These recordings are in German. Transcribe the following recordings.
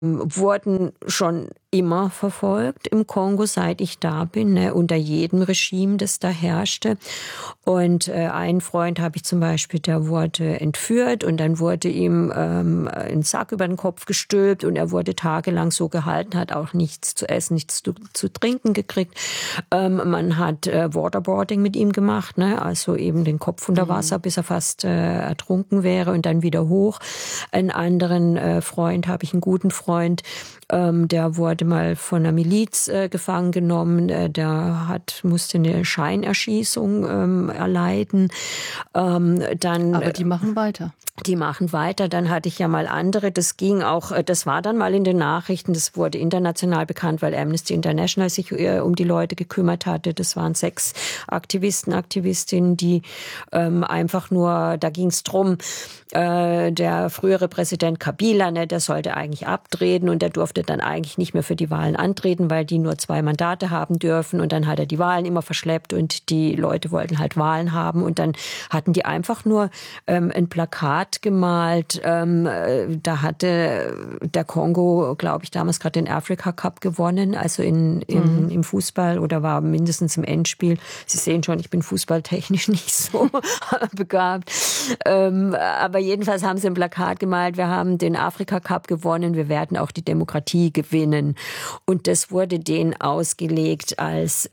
wurden schon immer verfolgt im Kongo, seit ich da bin, ne, unter jedem Regime, das da herrschte. Und einen Freund habe ich zum Beispiel, der wurde entführt und dann wurde ihm ein Sack über den Kopf gestülpt und er wurde tagelang so gehalten, hat auch nichts zu essen, nichts zu trinken gekriegt. Man hat Waterboarding mit ihm gemacht, ne, also eben den Kopf unter Wasser, bis er fast ertrunken wäre und dann wieder hoch. Einen anderen Freund habe ich, einen guten Freund, der wurde mal von der Miliz gefangen genommen. Der musste eine Scheinerschießung erleiden. Aber die machen weiter. Die machen weiter. Dann hatte ich ja mal andere. Das ging auch, das war dann mal in den Nachrichten. Das wurde international bekannt, weil Amnesty International sich um die Leute gekümmert hatte. Das waren 6 Aktivisten, Aktivistinnen, die einfach nur, da ging es drum, der frühere Präsident Kabila, ne, der sollte eigentlich abtreten und der durfte dann eigentlich nicht mehr für die Wahlen antreten, weil die nur 2 Mandate haben dürfen und dann hat er die Wahlen immer verschleppt und die Leute wollten halt Wahlen haben und dann hatten die einfach nur ein Plakat gemalt. Da hatte der Kongo, glaube ich, damals gerade den Africa Cup gewonnen, also im Fußball oder war mindestens im Endspiel. Sie sehen schon, ich bin fußballtechnisch nicht so begabt. Aber jedenfalls haben sie ein Plakat gemalt, wir haben den Afrika Cup gewonnen, wir werden auch die Demokratie gewinnen. Und das wurde denen ausgelegt als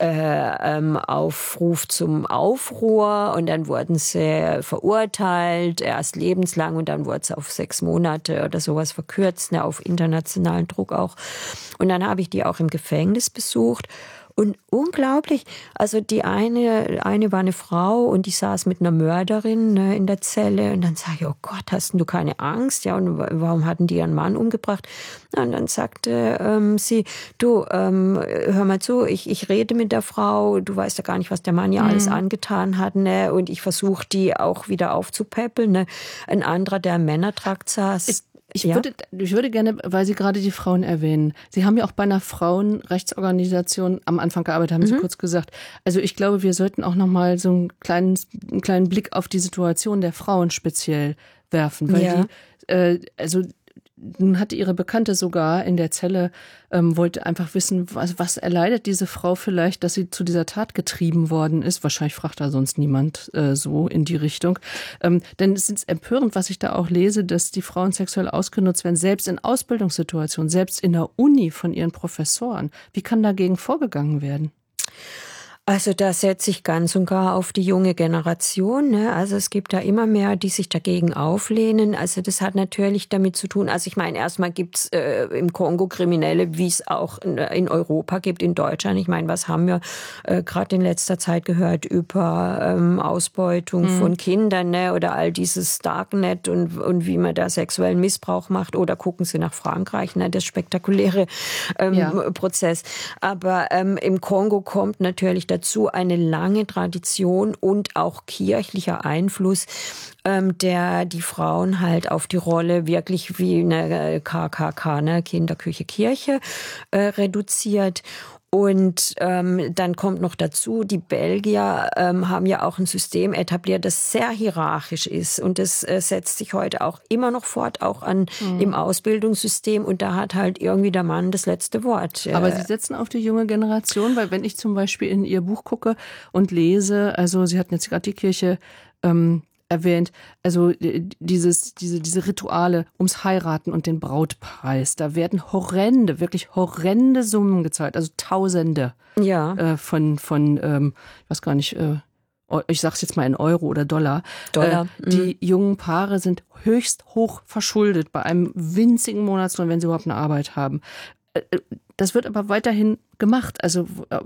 Aufruf zum Aufruhr und dann wurden sie verurteilt, erst lebenslang und dann wurde es auf 6 Monate oder sowas verkürzt, ne, auf internationalen Druck auch. Und dann habe ich die auch im Gefängnis besucht. Und unglaublich, also die eine war eine Frau und die saß mit einer Mörderin, ne, in der Zelle. Und dann sage ich, oh Gott, hast du keine Angst? Ja, und warum hatten die ihren Mann umgebracht? Und dann sagte sie, du, hör mal zu, ich rede mit der Frau, du weißt ja gar nicht, was der Mann ja alles angetan hat, ne? Und ich versuche die auch wieder aufzupäppeln. Ne? Ein anderer, der im Männertrakt saß. Ich würde gerne, weil Sie gerade die Frauen erwähnen, Sie haben ja auch bei einer Frauenrechtsorganisation am Anfang gearbeitet, haben Sie kurz gesagt. Also ich glaube, wir sollten auch noch mal so einen kleinen Blick auf die Situation der Frauen speziell werfen, weil nun hatte ihre Bekannte sogar in der Zelle, wollte einfach wissen, was erleidet diese Frau vielleicht, dass sie zu dieser Tat getrieben worden ist. Wahrscheinlich fragt da sonst niemand so in die Richtung. Denn es ist empörend, was ich da auch lese, dass die Frauen sexuell ausgenutzt werden, selbst in Ausbildungssituationen, selbst in der Uni von ihren Professoren. Wie kann dagegen vorgegangen werden? Also da setze ich ganz und gar auf die junge Generation, ne? Also es gibt da immer mehr, die sich dagegen auflehnen. Also das hat natürlich damit zu tun, also ich meine, erstmal gibt's im Kongo Kriminelle, wie es auch in Europa gibt, in Deutschland. Ich meine, was haben wir gerade in letzter Zeit gehört über Ausbeutung von Kindern, ne? Oder all dieses Darknet und wie man da sexuellen Missbrauch macht. Oder gucken Sie nach Frankreich, ne? Das spektakuläre Prozess. Aber im Kongo kommt natürlich dazu eine lange Tradition und auch kirchlicher Einfluss, der die Frauen halt auf die Rolle wirklich wie eine KKK, ne, Kinderküche, Kirche, reduziert. Und dann kommt noch dazu, die Belgier haben ja auch ein System etabliert, das sehr hierarchisch ist. Und das setzt sich heute auch immer noch fort, auch im Ausbildungssystem. Und da hat halt irgendwie der Mann das letzte Wort. Aber Sie setzen auf die junge Generation, weil wenn ich zum Beispiel in Ihr Buch gucke und lese, also Sie hatten jetzt gerade die Kirche erwähnt, also diese Rituale ums Heiraten und den Brautpreis, da werden wirklich horrende Summen gezahlt, also Tausende von ich weiß gar nicht, ich sag's jetzt mal in Euro oder Dollar. Die jungen Paare sind höchst hoch verschuldet bei einem winzigen Monatslohn, wenn sie überhaupt eine Arbeit haben. Das wird aber weiterhin gemacht. Also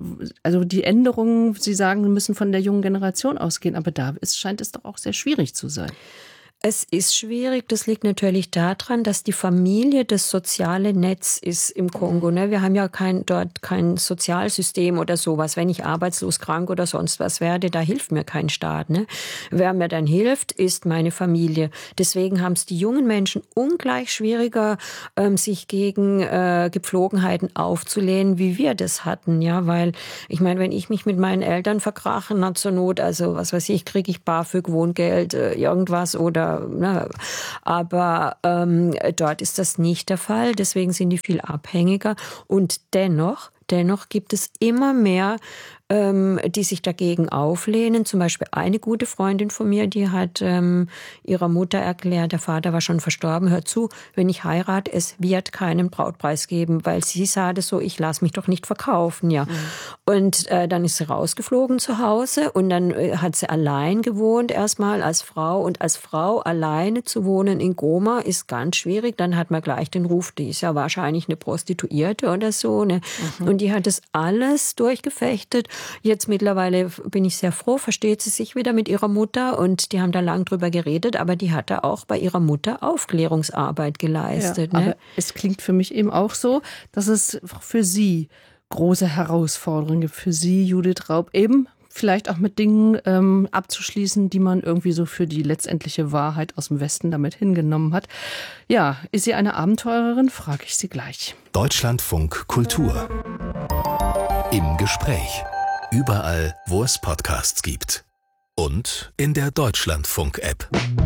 die Änderungen, Sie sagen, müssen von der jungen Generation ausgehen. Aber scheint es doch auch sehr schwierig zu sein. Es ist schwierig. Das liegt natürlich daran, dass die Familie das soziale Netz ist im Kongo. Ne? Wir haben ja dort kein Sozialsystem oder sowas. Wenn ich arbeitslos, krank oder sonst was werde, da hilft mir kein Staat. Ne? Wer mir dann hilft, ist meine Familie. Deswegen haben es die jungen Menschen ungleich schwieriger, sich gegen Gepflogenheiten aufzulehnen, wie wir das hatten. Ja, weil ich meine, wenn ich mich mit meinen Eltern verkrachen, zur Not, also was weiß ich, kriege ich BAföG, Wohngeld, irgendwas oder Aber dort ist das nicht der Fall. Deswegen sind die viel abhängiger. Und dennoch gibt es immer mehr, die sich dagegen auflehnen. Zum Beispiel eine gute Freundin von mir, die hat ihrer Mutter erklärt, der Vater war schon verstorben, hör zu, wenn ich heirate, es wird keinen Brautpreis geben, weil sie sagte so, ich lasse mich doch nicht verkaufen. Ja. Und dann ist sie rausgeflogen zu Hause und dann hat sie allein gewohnt erstmal als Frau. Und als Frau alleine zu wohnen in Goma ist ganz schwierig. Dann hat man gleich den Ruf, die ist ja wahrscheinlich eine Prostituierte oder so. Ne? Und die hat das alles durchgefechtet. Jetzt mittlerweile bin ich sehr froh, versteht sie sich wieder mit ihrer Mutter und die haben da lang drüber geredet, aber die hat da auch bei ihrer Mutter Aufklärungsarbeit geleistet. Ja, ne? Aber es klingt für mich eben auch so, dass es für Sie große Herausforderungen gibt, für Sie, Judith Raub, eben vielleicht auch mit Dingen abzuschließen, die man irgendwie so für die letztendliche Wahrheit aus dem Westen damit hingenommen hat. Ja, ist sie eine Abenteurerin? Frage ich Sie gleich. Deutschlandfunk Kultur. Im Gespräch. Überall, wo es Podcasts gibt. Und in der Deutschlandfunk-App.